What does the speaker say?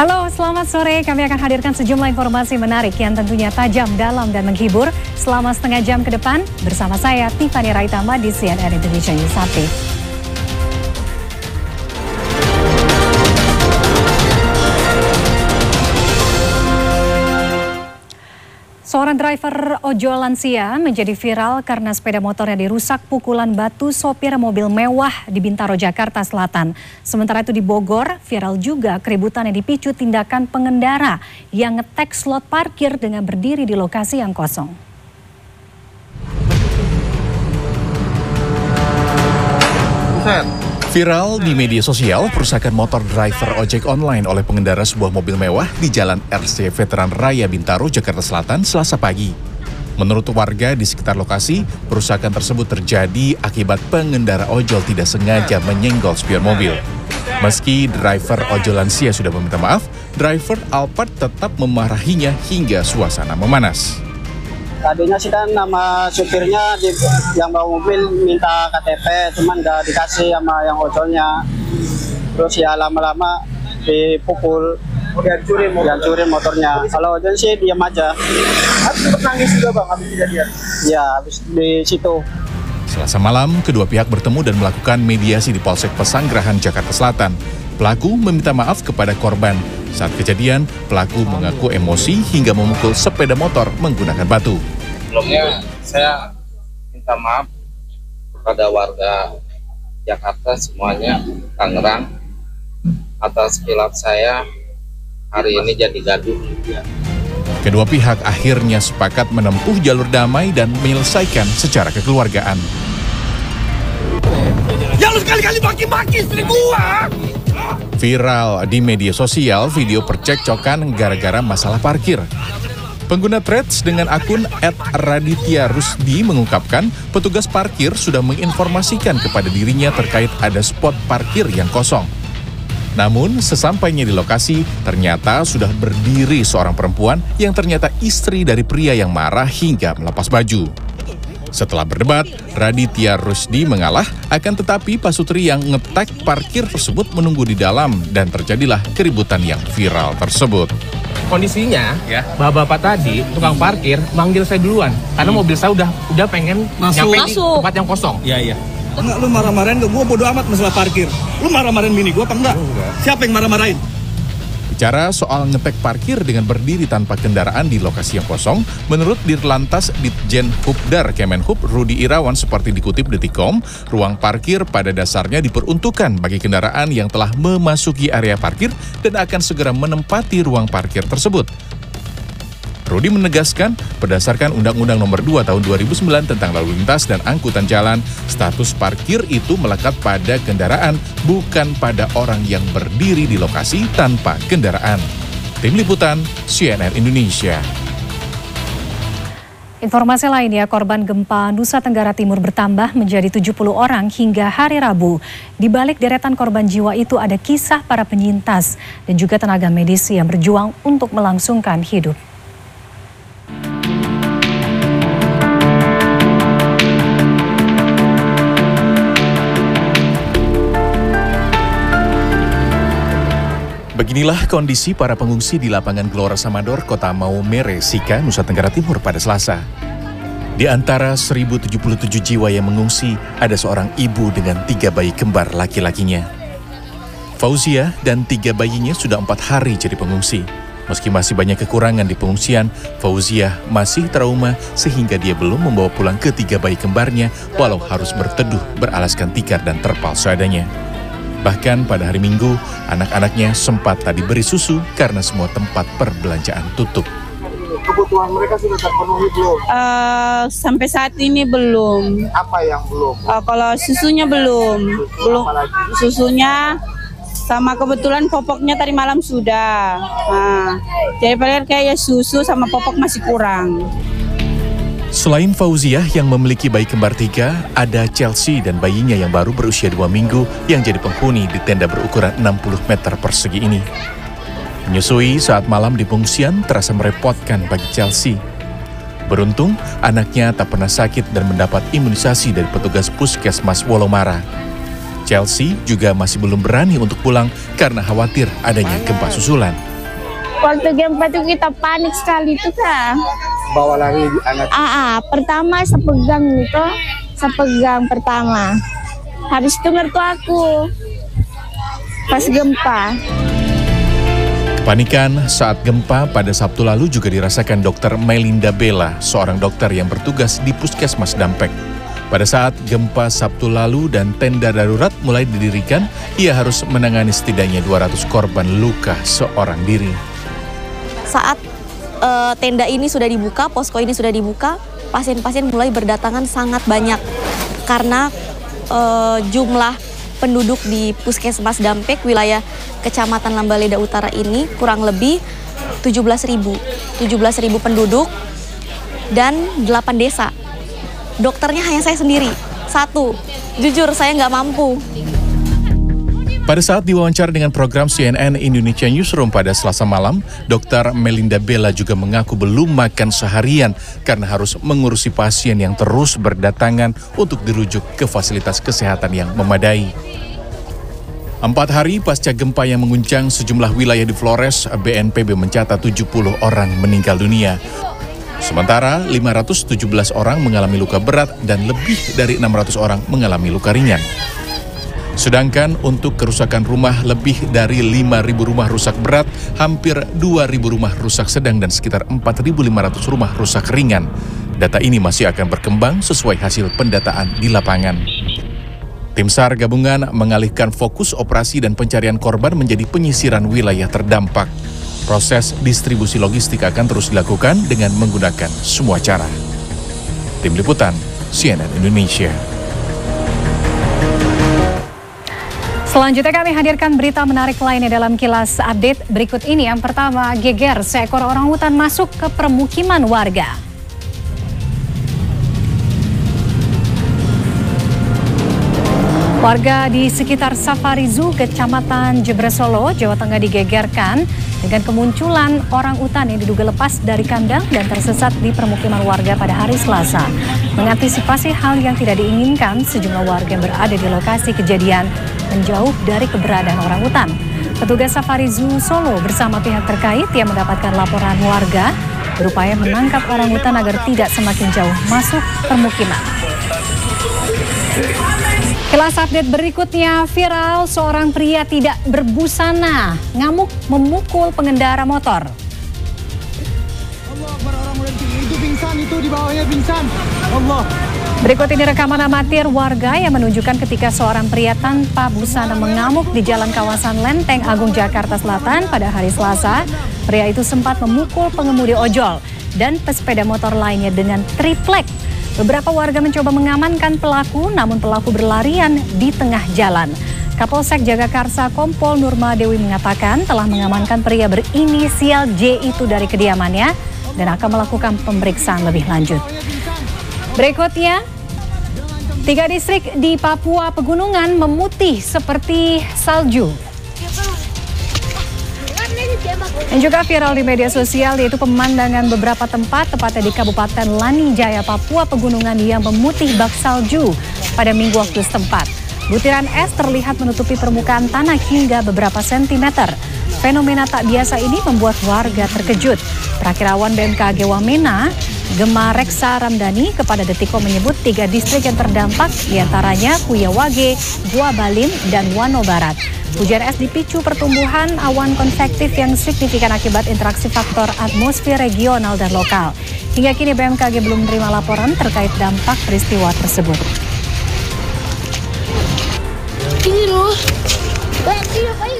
Halo, selamat sore. Kami akan hadirkan sejumlah informasi menarik yang tentunya tajam, dalam, dan menghibur selama setengah jam ke depan bersama saya, Tiffany Raitama di CNN Indonesia News Update. Seorang driver ojol lansia menjadi viral karena sepeda motornya dirusak pukulan batu sopir mobil mewah di Bintaro, Jakarta Selatan. Sementara itu di Bogor, viral juga keributan yang dipicu tindakan pengendara yang ngetek slot parkir dengan berdiri di lokasi yang kosong. Viral di media sosial perusakan motor driver ojek online oleh pengendara sebuah mobil mewah di Jalan RC Veteran Raya Bintaro, Jakarta Selatan, Selasa pagi. Menurut warga di sekitar lokasi, perusakan tersebut terjadi akibat pengendara ojol tidak sengaja menyenggol spion mobil. Meski driver ojol lansia sudah meminta maaf, driver Alphard tetap memarahinya hingga suasana memanas. Tadinya sih kan nama supirnya yang bawa mobil minta KTP, cuman nggak dikasih sama yang ojolnya. Terus ya lama-lama dipukul, dihancurin motornya. Kalau ojol sih diam aja. Habis nangis juga bang, habis kejadian? Ya, habis di situ. Selasa malam, kedua pihak bertemu dan melakukan mediasi di Polsek Pesanggerahan, Jakarta Selatan. Pelaku meminta maaf kepada korban. Saat kejadian, pelaku mengaku emosi hingga memukul sepeda motor menggunakan batu. Sebelumnya saya minta maaf kepada warga Jakarta semuanya, Tangerang, atas kilap saya hari ini jadi gaduh. Kedua pihak akhirnya sepakat menempuh jalur damai dan menyelesaikan secara kekeluargaan. Ya lu sekali-kali maki-maki istri gua! Viral di media sosial video percekcokan gara-gara masalah parkir. Pengguna Threads dengan akun @raditya_rusdi mengungkapkan petugas parkir sudah menginformasikan kepada dirinya terkait ada spot parkir yang kosong. Namun sesampainya di lokasi ternyata sudah berdiri seorang perempuan yang ternyata istri dari pria yang marah hingga melepas baju. Setelah berdebat, Raditya Rusdi mengalah, akan tetapi pasutri yang ngetek parkir tersebut menunggu di dalam dan terjadilah keributan yang viral tersebut. Kondisinya, bapak-bapak tadi, tukang parkir, manggil saya duluan. Karena mobil saya udah pengen nyampe di tempat yang kosong. Iya. Enggak, lu marah-marahin ke gua, bodo amat masalah parkir. Lu marah-marahin bini gua apa enggak? Siapa yang marah-marahin? Bicara soal ngetek parkir dengan berdiri tanpa kendaraan di lokasi yang kosong, menurut Dirlantas Ditjen Hubdar Kemenhub Rudi Irawan seperti dikutip Detikcom, ruang parkir pada dasarnya diperuntukkan bagi kendaraan yang telah memasuki area parkir dan akan segera menempati ruang parkir tersebut. Rudi menegaskan, berdasarkan Undang-Undang Nomor 2 Tahun 2009 tentang Lalu Lintas dan Angkutan Jalan, status parkir itu melekat pada kendaraan, bukan pada orang yang berdiri di lokasi tanpa kendaraan. Tim Liputan, CNN Indonesia. Informasi lainnya, korban gempa Nusa Tenggara Timur bertambah menjadi 70 orang hingga hari Rabu. Di balik deretan korban jiwa itu ada kisah para penyintas dan juga tenaga medis yang berjuang untuk melangsungkan hidup. Beginilah kondisi para pengungsi di lapangan Gelora Samador, Kota Maumere, Sika, Nusa Tenggara Timur pada Selasa. Di antara 1077 jiwa yang mengungsi, ada seorang ibu dengan 3 bayi kembar laki-lakinya. Fauzia dan 3 bayinya sudah 4 hari jadi pengungsi. Meski masih banyak kekurangan di pengungsian, Fauzia masih trauma sehingga dia belum membawa pulang ke 3 bayi kembarnya walau harus berteduh beralaskan tikar dan terpal seadanya. Bahkan pada hari Minggu, anak-anaknya sempat tak diberi susu karena semua tempat perbelanjaan tutup. Kebutuhan mereka sudah terpenuhi belum? Sampai saat ini belum. Apa yang belum? Kalau susunya belum. Susunya sama kebetulan popoknya tadi malam sudah. Jadi paling kayak susu sama popok masih kurang. Selain Fauziah yang memiliki bayi kembar 3, ada Chelsea dan bayinya yang baru berusia 2 minggu yang jadi penghuni di tenda berukuran 60 meter persegi ini. Menyusui saat malam di pengungsian terasa merepotkan bagi Chelsea. Beruntung, anaknya tak pernah sakit dan mendapat imunisasi dari petugas Puskesmas Wolomara. Chelsea juga masih belum berani untuk pulang karena khawatir adanya gempa susulan. Waktu gempa itu kita panik sekali itu Kak. Bawa lari anak. Pertama sepegang pertama. Habis itu mertua aku pas gempa. Kepanikan saat gempa pada Sabtu lalu juga dirasakan Dr. Melinda Bella, seorang dokter yang bertugas di Puskesmas Dampek. Pada saat gempa Sabtu lalu dan tenda darurat mulai didirikan, ia harus menangani setidaknya 200 korban luka seorang diri. Saat tenda ini sudah dibuka, posko ini sudah dibuka, pasien-pasien mulai berdatangan sangat banyak karena jumlah penduduk di Puskesmas Dampek, wilayah Kecamatan Lambaleda Utara ini kurang lebih 17.000 penduduk dan 8 desa. Dokternya hanya saya sendiri, 1. Jujur saya nggak mampu. Pada saat diwawancara dengan program CNN Indonesia Newsroom pada Selasa malam, Dr. Melinda Bella juga mengaku belum makan seharian karena harus mengurusi pasien yang terus berdatangan untuk dirujuk ke fasilitas kesehatan yang memadai. 4 hari pasca gempa yang mengguncang sejumlah wilayah di Flores, BNPB mencatat 70 orang meninggal dunia. Sementara 517 orang mengalami luka berat dan lebih dari 600 orang mengalami luka ringan. Sedangkan untuk kerusakan rumah, lebih dari 5.000 rumah rusak berat, hampir 2.000 rumah rusak sedang dan sekitar 4.500 rumah rusak ringan. Data ini masih akan berkembang sesuai hasil pendataan di lapangan. Tim SAR gabungan mengalihkan fokus operasi dan pencarian korban menjadi penyisiran wilayah terdampak. Proses distribusi logistik akan terus dilakukan dengan menggunakan semua cara. Tim Liputan, CNN Indonesia. Selanjutnya kami hadirkan berita menarik lainnya dalam Kilas Update berikut ini. Yang pertama, geger seekor orangutan masuk ke permukiman warga. Warga di sekitar Safari Zoo, Kecamatan Jebres Solo, Jawa Tengah digegerkan dengan kemunculan orang utan yang diduga lepas dari kandang dan tersesat di permukiman warga pada hari Selasa. Mengantisipasi hal yang tidak diinginkan, sejumlah warga yang berada di lokasi kejadian menjauh dari keberadaan orang utan. Petugas Safari Zoo Solo bersama pihak terkait yang mendapatkan laporan warga berupaya menangkap orang utan agar tidak semakin jauh masuk permukiman. Kilas Update berikutnya, viral seorang pria tidak berbusana ngamuk memukul pengendara motor. Allah, orang itu pingsan, itu di bawahnya pingsan. Allah. Berikut ini rekaman amatir warga yang menunjukkan ketika seorang pria tanpa busana mengamuk di jalan kawasan Lenteng Agung Jakarta Selatan pada hari Selasa. Pria itu sempat memukul pengemudi ojol dan pesepeda motor lainnya dengan triplek. Beberapa warga mencoba mengamankan pelaku, namun pelaku berlarian di tengah jalan. Kapolsek Jagakarsa Kompol Nurma Dewi mengatakan telah mengamankan pria berinisial J itu dari kediamannya dan akan melakukan pemeriksaan lebih lanjut. Berikutnya, 3 distrik di Papua Pegunungan memutih seperti salju. Yang juga viral di media sosial yaitu pemandangan beberapa tempat, tepatnya di Kabupaten Lanijaya, Papua Pegunungan yang memutih bak salju pada Minggu waktu setempat. Butiran es terlihat menutupi permukaan tanah hingga beberapa sentimeter. Fenomena tak biasa ini membuat warga terkejut. Perakirawan BMKG Wamena, Gema Reksa Ramdhani kepada Detikkom menyebut 3 distrik yang terdampak diantaranya Kuyawage, Gua Balim, dan Wano Barat. Hujan es dipicu pertumbuhan awan konvektif yang signifikan akibat interaksi faktor atmosfer regional dan lokal. Hingga kini BMKG belum menerima laporan terkait dampak peristiwa tersebut. Ini loh.